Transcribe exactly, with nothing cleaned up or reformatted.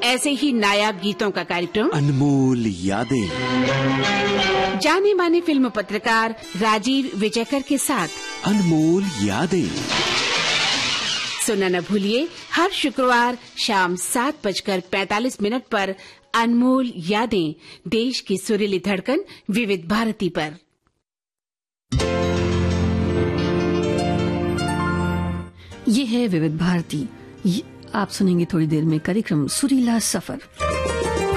ऐसे ही नायाब गीतों का कार्यक्रम अनमोल यादें, जाने माने फिल्म पत्रकार राजीव विजयकर के साथ अनमोल यादें। सुनना न भूलिए हर शुक्रवार शाम सात बजकर पैंतालीस मिनट पर अनमोल यादें, देश की सुरीली धड़कन विविध भारती पर। ये है विविध भारती। आप सुनेंगे थोड़ी देर में कार्यक्रम सुरीला सफर।